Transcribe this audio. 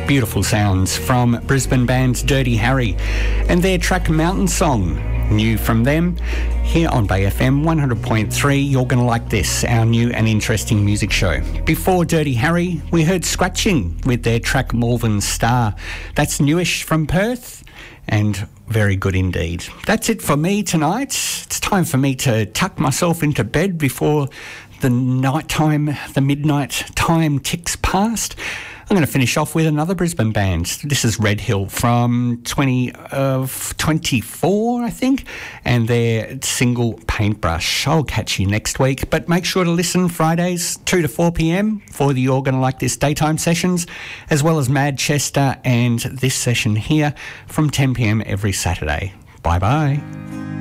Beautiful sounds from Brisbane band Dirty Harry and their track Mountain Song. New from them here on Bay FM 100.3. You're going to like this, our new and interesting music show. Before Dirty Harry, we heard Scratching with their track Malvern Star. That's newish from Perth and very good indeed. That's it for me tonight. It's time for me to tuck myself into bed before the midnight time ticks past. I'm going to finish off with another Brisbane band. This is Red Hill from 2024, I think, and their single Paintbrush. I'll catch you next week, but make sure to listen Fridays 2 to 4 p.m. for the You're Gonna Like This daytime sessions, as well as Madchester and this session here from 10 p.m. every Saturday. Bye-bye.